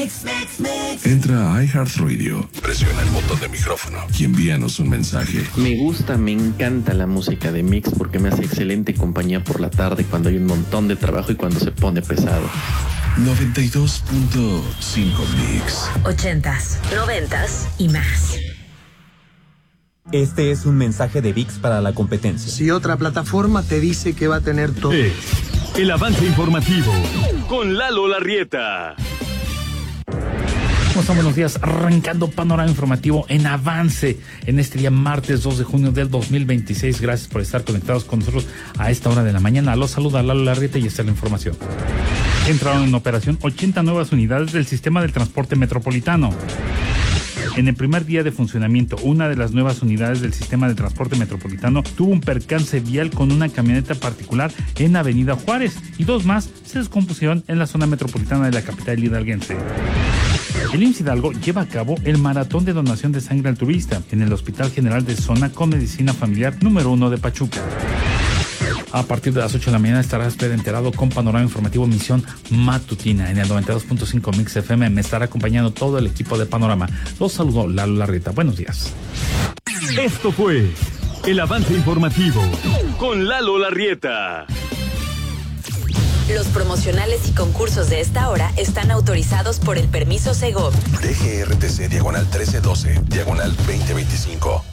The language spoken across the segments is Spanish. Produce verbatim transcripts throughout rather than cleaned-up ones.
Entra a iHeartRadio, presiona el botón de micrófono y envíanos un mensaje. Me gusta, me encanta la música de Mix porque me hace excelente compañía por la tarde cuando hay un montón de trabajo y cuando se pone pesado. noventa y dos punto cinco Mix. Ochentas, noventas y más. Este es un mensaje de V I X para la competencia. Si otra plataforma te dice que va a tener todo. Es el avance informativo con Lalo Larrieta. ¿Cómo están? Buenos días. Arrancando panorama informativo en avance en este día martes dos de junio del dos mil veintiséis. Gracias por estar conectados con nosotros a esta hora de la mañana. Los saluda Lalo Larrieta y esta es la información. Entraron en operación ochenta nuevas unidades del sistema del transporte metropolitano. En el primer día de funcionamiento, una de las nuevas unidades del sistema de transporte metropolitano tuvo un percance vial con una camioneta particular en Avenida Juárez y dos más se descompusieron en la zona metropolitana de la capital hidalguense. El I M S S Hidalgo lleva a cabo el maratón de donación de sangre altruista en el Hospital General de Zona con Medicina Familiar número uno de Pachuca. A partir de las ocho de la mañana estará usted enterado con panorama informativo misión matutina en el noventa y dos punto cinco Mix F M. Me estará acompañando todo el equipo de Panorama. Los saludo Lalo Larrieta. Buenos días. Esto fue el avance informativo con Lalo Larrieta. Los promocionales y concursos de esta hora están autorizados por el permiso Segov. D G R T C diagonal trece doce, diagonal veinte veinticinco.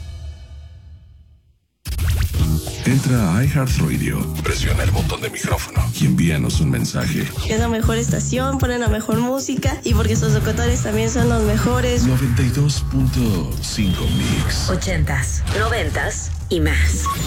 Entra a iHeartRadio, presiona el botón de micrófono y envíanos un mensaje. Es la mejor estación, ponen la mejor música y porque sus locutores también son los mejores. noventa y dos punto cinco Mix. Ochentas, noventas y más.